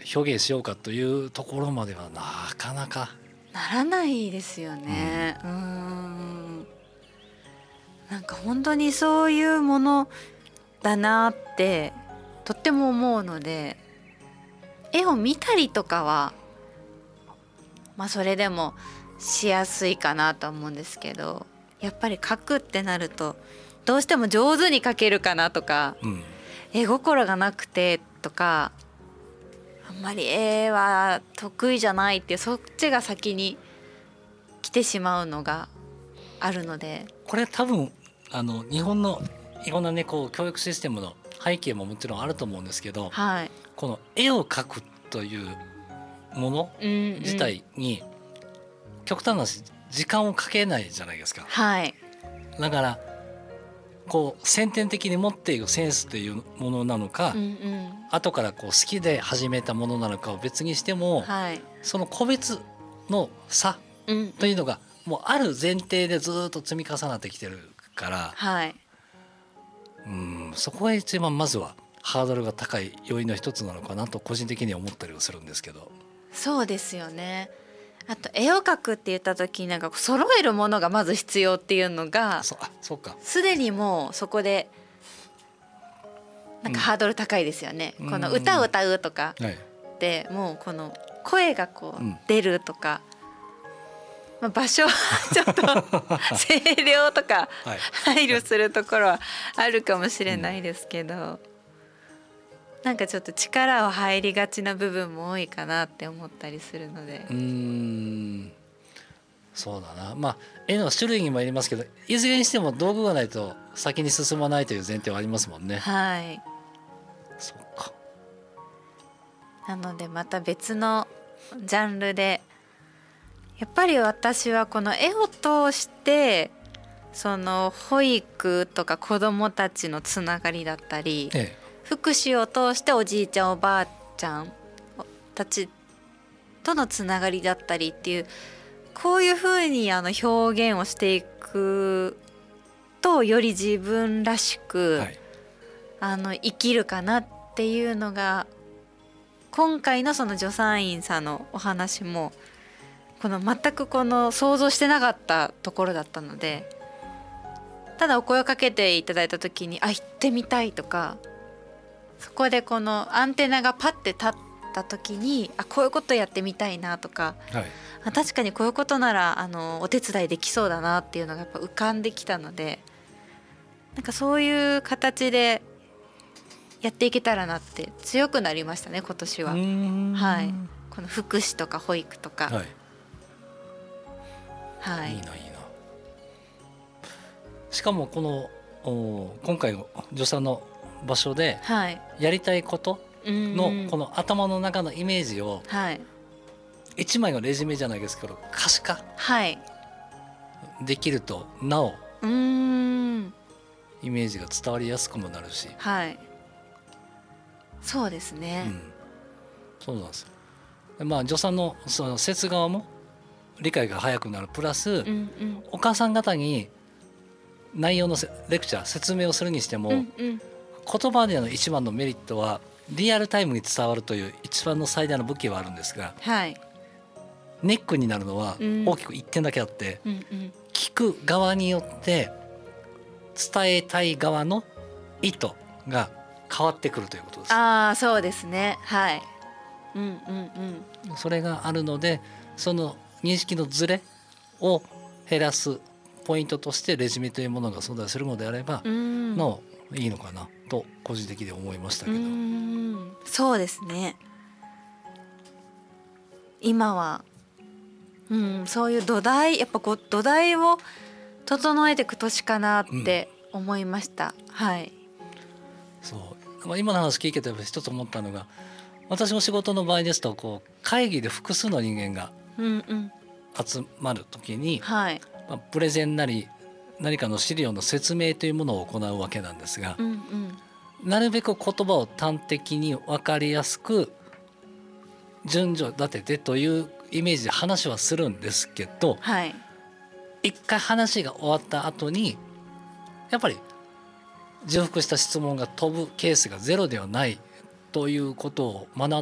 表現しようかというところまではなかなかならないですよね。なんか本当にそういうものだなってとっても思うので、絵を見たりとかはそれでもしやすいかなと思うんですけど、やっぱり描くってなるとどうしても上手に描けるかなとか、絵心がなくてとか、あんまり絵は得意じゃないってそっちが先に来てしまうのがあるので、 これ多分日本のいろんなねこう教育システムの背景ももちろんあると思うんですけど、この絵を描くというもの自体に極端な話時間をかけないじゃないですか。だからこう先天的に持っているセンスというものなのか、後からこう好きで始めたものなのかを別にしても、その個別の差というのがもうある前提でずっと積み重なってきてるから、そこが一番まずはハードルが高い要因の一つなのかなと個人的には思ったりはするんですけど。 そうですよね。あと絵を描くって言った時になんか揃えるものがまず必要っていうのがそうか、 すでにもうそこでなんかハードル高いですよね。この歌を歌うとかでもうこの声がこう出るとか、場所はちょっと声量とか配慮するところはあるかもしれないですけど、なんかちょっと力を入りがちな部分も多いかなって思ったりするので。 そうだな。絵の種類にもよりますけど、いずれにしても道具がないと先に進まないという前提はありますもんね。そうか。 なのでまた別のジャンルで、やっぱり私はこの絵を通してその保育とか子どもたちのつながりだったり、福祉を通しておじいちゃんおばあちゃんたちとのつながりだったりっていう、こういうふうに表現をしていくとより自分らしく、生きるかなっていうのが今回のその助産院さんのお話も全く想像してなかったところだったので、ただお声をかけていただいた時に行ってみたいとか、そこでこのアンテナがパッて立った時にこういうことやってみたいなとか、確かにこういうことならお手伝いできそうだなっていうのがやっぱ浮かんできたので、なんかそういう形でやっていけたらなって強くなりましたね今年は。この福祉とか保育とか、 いいな。しかもこの今回の助産の場所でやりたいことのこの頭の中のイメージを一枚のレジュメじゃないですけど可視化できるとなおイメージが伝わりやすくもなるし、 そうですね、 そうなんですよ。助産のその施設側も理解が早くなるプラス、お母さん方に内容のレクチャー説明をするにしても、言葉での一番のメリットはリアルタイムに伝わるという一番の最大の武器はあるんですが、ネックになるのは大きく一点だけあって、聞く側によって伝えたい側の意図が変わってくるということです。 そうですね。 それがあるので、その認識のズレを減らすポイントとしてレジュメというものが存在するのであればのいいのかなと個人的に思いましたけど。 そうですね。今は、そういう土台やっぱ土台を整えていく年かなって思いました。 そう今の話聞いてて一つ思ったのが、私も仕事の場合ですと会議で複数の人間が集まる時に、プレゼンなり何かの資料の説明というものを行うわけなんですが、なるべく言葉を端的に分かりやすく順序立ててというイメージで話はするんですけど、一回話が終わった後にやっぱり重複した質問が飛ぶケースがゼロではないということを学